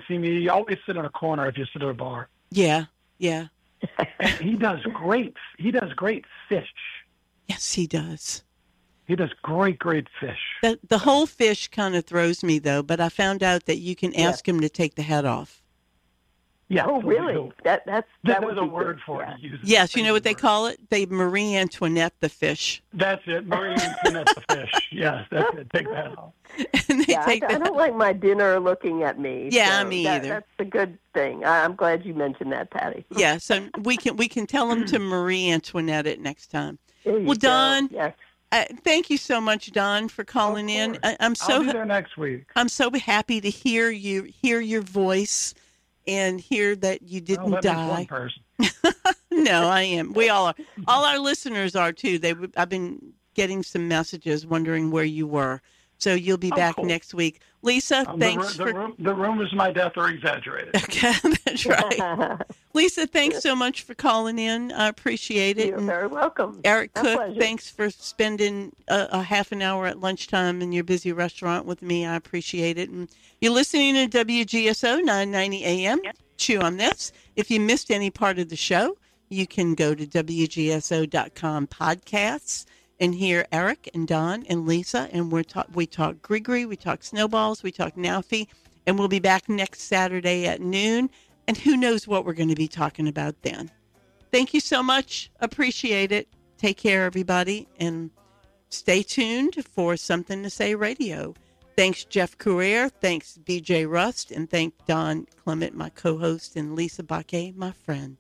see me. You always sit in a corner if you sit at a bar. Yeah. And he does great fish. Yes, he does. He does great fish. The whole fish kind of throws me, though, but I found out that you can ask him to take the head off. Yeah. Oh, really? That was a word for it. Yes, you know what they call it? They Marie Antoinette the fish. That's it, Marie Antoinette the fish. Yes, that's it. Take that off. And I don't like my dinner looking at me. Yeah, so me either. That's a good thing. I'm glad you mentioned that, Patty. Yeah, so we can tell them to Marie Antoinette it next time. Well, Don, yes. Thank you so much, Don, for calling in. I'll be there next week. I'm so happy to hear your voice and hear that you didn't die. One person. No, I am. We all are. All our listeners are too. I've been getting some messages wondering where you were. So you'll be back next week. Lisa, thanks the rumors of my death are exaggerated. Okay, that's right. Lisa, thanks so much for calling in. I appreciate it. You're very welcome. Eric My Cook, pleasure. thanks for spending a half an hour at lunchtime in your busy restaurant with me. I appreciate it. And you're listening to WGSO 990 AM. Chew on this. If you missed any part of the show, you can go to WGSO.com podcasts and hear Eric and Don and Lisa. And we talk Grigri, we talk snowballs, we talk Nowfie. And we'll be back next Saturday at noon. And who knows what we're going to be talking about then. Thank you so much. Appreciate it. Take care, everybody. And stay tuned for Something to Say Radio. Thanks, Jeff Courier. Thanks, BJ Rust. And thank Don Clement, my co-host, and Lisa Baquet, my friend.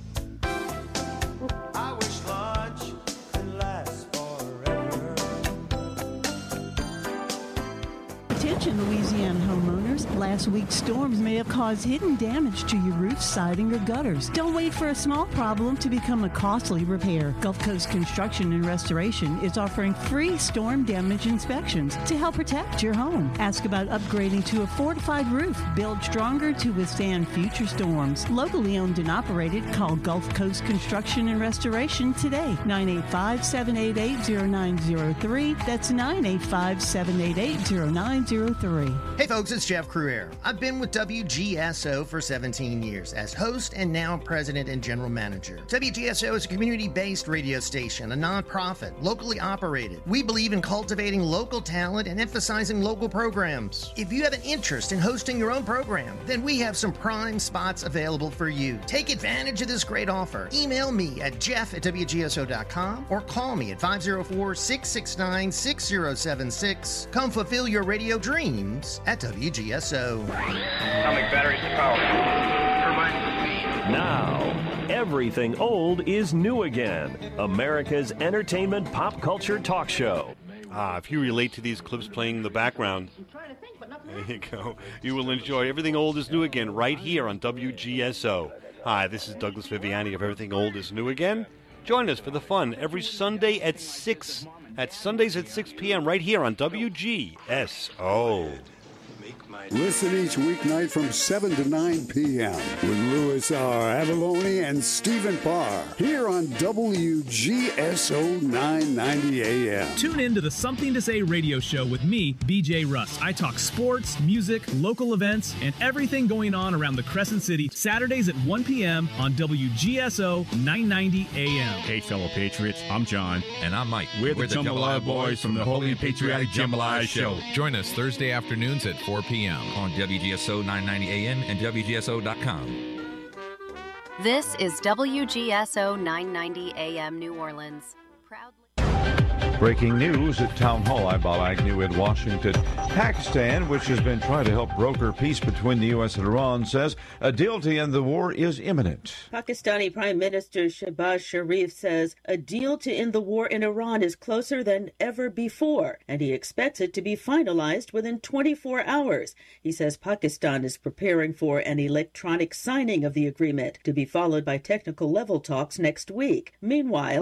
I wish lunch could last forever. Attention, Louisiana homeowners. Last week's storms may have caused hidden damage to your roof, siding, or gutters. Don't wait for a small problem to become a costly repair. Gulf Coast Construction and Restoration is offering free storm damage inspections to help protect your home. Ask about upgrading to a fortified roof, built stronger to withstand future storms. Locally owned and operated, call Gulf Coast Construction and Restoration today. 985-788-0903. That's 985-788-0903. Hey folks, it's Jeff Cruier. I've been with WGSO for 17 years as host and now president and general manager. WGSO is a community-based radio station, a nonprofit, locally operated. We believe in cultivating local talent and emphasizing local programs. If you have an interest in hosting your own program, then we have some prime spots available for you. Take advantage of this great offer. Email me at jeff@wgso.com or call me at 504-669-6076. Come fulfill your radio dreams at WGSO. Atomic batteries to power. Turbines to speed. Now, everything old is new again. America's entertainment pop culture talk show. If you relate to these clips playing in the background, there you go. You will enjoy Everything Old is New Again right here on WGSO. Hi, this is Douglas Viviani of Everything Old is New Again. Join us for the fun every Sunday at 6. At Sundays at 6 p.m. right here on WGSO. Listen each weeknight from 7 to 9 p.m. with Louis R. Avalone and Stephen Parr here on WGSO 990 AM. Tune in to the Something to Say radio show with me, BJ Rust. I talk sports, music, local events, and everything going on around the Crescent City, Saturdays at 1 p.m. on WGSO 990 AM. Hey, fellow patriots, I'm John. And I'm Mike. We're the Jambalaya Boys from the Holy and Patriotic Jambalaya Show. Join us Thursday afternoons at 4 p.m. on WGSO 990 AM and WGSO.com. This is WGSO 990 AM New Orleans. Proudly. Breaking news at Town Hall. I'm Bob Agnew in Washington. Pakistan, which has been trying to help broker peace between the U.S. and Iran, says a deal to end the war is imminent. Pakistani Prime Minister Shehbaz Sharif says a deal to end the war in Iran is closer than ever before, and he expects it to be finalized within 24 hours. He says Pakistan is preparing for an electronic signing of the agreement to be followed by technical level talks next week. Meanwhile,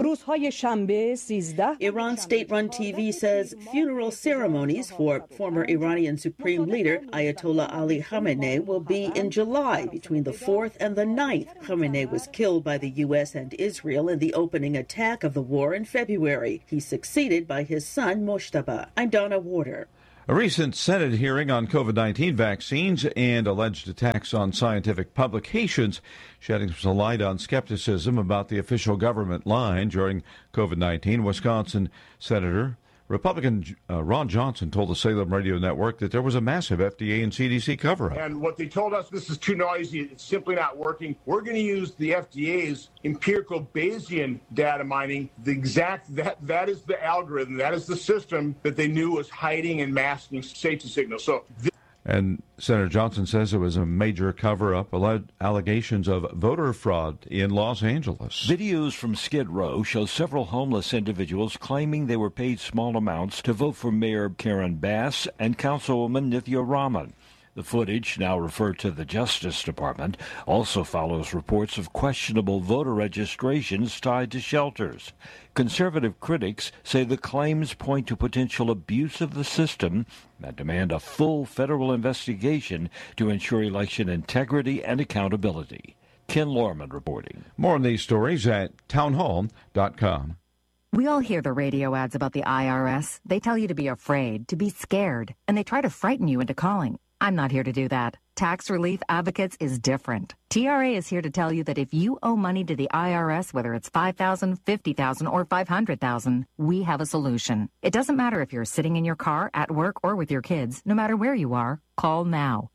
Iran state-run TV says funeral ceremonies for former Iranian Supreme Leader Ayatollah Ali Khamenei will be in July between the 4th and the 9th. Khamenei was killed by the U.S. and Israel in the opening attack of the war in February. He's succeeded by his son Moshtaba. I'm Donna Warder. A recent Senate hearing on COVID-19 vaccines and alleged attacks on scientific publications shedding some light on skepticism about the official government line during COVID-19. Wisconsin Senator Republican Ron Johnson told the Salem Radio Network that there was a massive FDA and CDC cover-up. And what they told us, this is too noisy, it's simply not working. We're going to use the FDA's empirical Bayesian data mining. That is the algorithm, that is the system that they knew was hiding and masking safety signals. And Senator Johnson says it was a major cover-up, allegations of voter fraud in Los Angeles. Videos from Skid Row show several homeless individuals claiming they were paid small amounts to vote for Mayor Karen Bass and Councilwoman Nithya Raman. The footage, now referred to the Justice Department, also follows reports of questionable voter registrations tied to shelters. Conservative critics say the claims point to potential abuse of the system and demand a full federal investigation to ensure election integrity and accountability. Ken Lorman reporting. More on these stories at townhall.com. We all hear the radio ads about the IRS. They tell you to be afraid, to be scared, and they try to frighten you into calling. I'm not here to do that. Tax Relief Advocates is different. TRA is here to tell you that if you owe money to the IRS, whether it's $5,000, $50,000, or $500,000, we have a solution. It doesn't matter if you're sitting in your car, at work, or with your kids. No matter where you are, call now.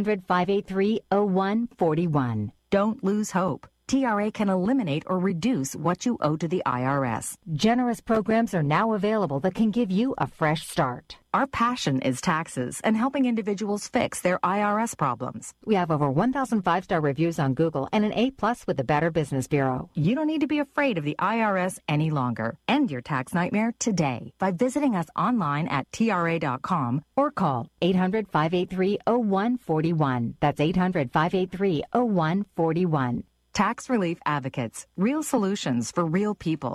800-583-0141. Don't lose hope. TRA can eliminate or reduce what you owe to the IRS. Generous programs are now available that can give you a fresh start. Our passion is taxes and helping individuals fix their IRS problems. We have over 1,000 5-star reviews on Google and an A+ with the Better Business Bureau. You don't need to be afraid of the IRS any longer. End your tax nightmare today by visiting us online at TRA.com or call 800-583-0141. That's 800-583-0141. Tax Relief Advocates. Real solutions for real people.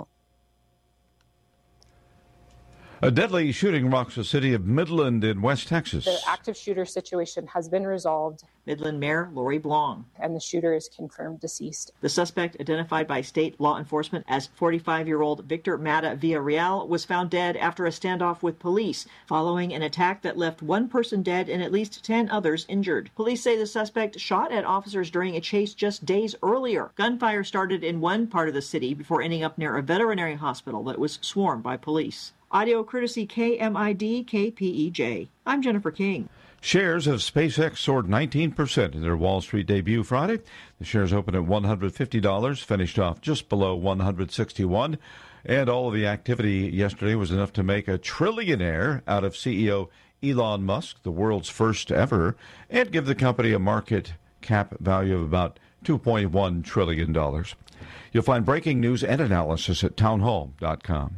A deadly shooting rocks the city of Midland in West Texas. The active shooter situation has been resolved. Midland Mayor Lori Blong. And the shooter is confirmed deceased. The suspect, identified by state law enforcement as 45-year-old Victor Mata Villarreal, was found dead after a standoff with police following an attack that left one person dead and at least 10 others injured. Police say the suspect shot at officers during a chase just days earlier. Gunfire started in one part of the city before ending up near a veterinary hospital that was swarmed by police. Audio courtesy KMID KPEJ. I'm Jennifer King. Shares of SpaceX soared 19% in their Wall Street debut Friday. The shares opened at $150, finished off just below $161. And all of the activity yesterday was enough to make a trillionaire out of CEO Elon Musk, the world's first ever, and give the company a market cap value of about $2.1 trillion. You'll find breaking news and analysis at townhall.com.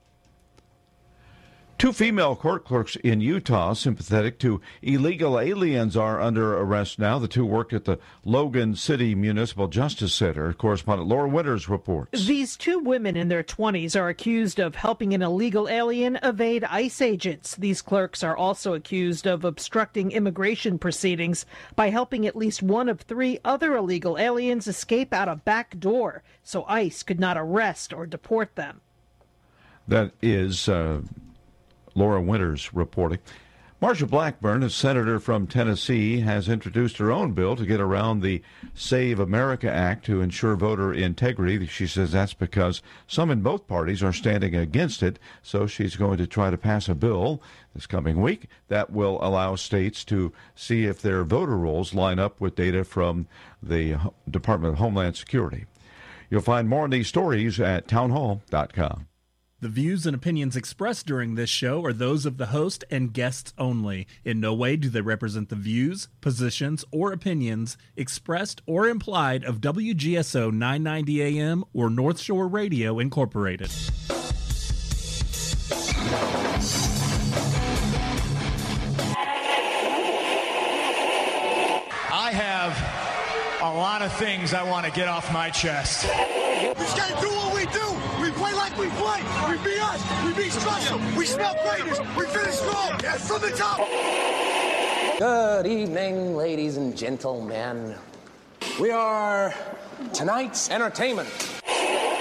Two female court clerks in Utah sympathetic to illegal aliens are under arrest now. The two worked at the Logan City Municipal Justice Center. Correspondent Laura Winters reports. These two women in their 20s are accused of helping an illegal alien evade ICE agents. These clerks are also accused of obstructing immigration proceedings by helping at least one of 3 other illegal aliens escape out a back door so ICE could not arrest or deport them. That is Laura Winters reporting. Marsha Blackburn, a senator from Tennessee, has introduced her own bill to get around the Save America Act to ensure voter integrity. She says that's because some in both parties are standing against it, so she's going to try to pass a bill this coming week that will allow states to see if their voter rolls line up with data from the Department of Homeland Security. You'll find more on these stories at townhall.com. The views and opinions expressed during this show are those of the host and guests only. In no way do they represent the views, positions, or opinions expressed or implied of WGSO 990 AM or North Shore Radio, Incorporated. I have a lot of things I want to get off my chest. We just gotta do what we do. We play like we play. We be us. We be special. We smell greatness. We finish strong. Yes, from the top. Good evening, ladies and gentlemen. We are tonight's entertainment.